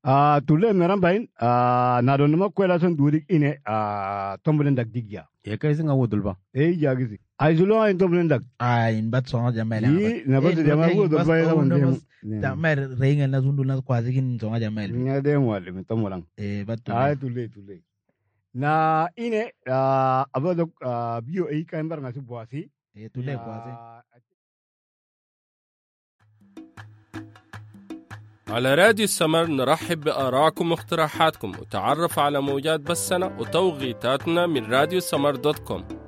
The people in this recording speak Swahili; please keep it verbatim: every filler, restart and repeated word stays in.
Ah, tule meran bain. Ah, na don ma kwela son dudik ine. Ah, tombulen dak digya. E kai singa wudul ba. Eh, jagizi. Ay zulo ay tombulen dak. Ay, in bat songa jamaa la. Yi, na bas jamaa wudul ba ya wande. Jamaa reinga na zundu na kwa zikin songa jamaa. Nya de wale me tomulang. Eh, bat Ay tule tule. Na ine ah abado bio ay kaimbar ngasi buasi. Eh, tule buasi. على راديو السمر نرحب بآرائكم واقتراحاتكم وتعرف على موجات بثنا وتوقيتاتنا من راديو السمر دوت كوم.